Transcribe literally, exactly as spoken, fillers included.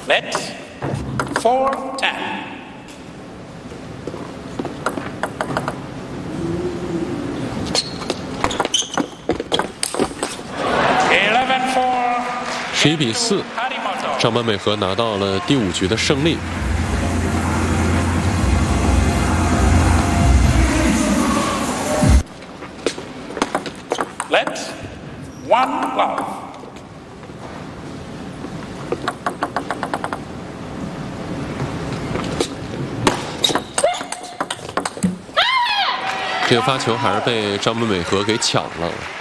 Let four ten. Eleven four. 十一比四，上坂美和拿到了第五局的胜利。 Let one love. 这个发球还是被张本美和给抢了。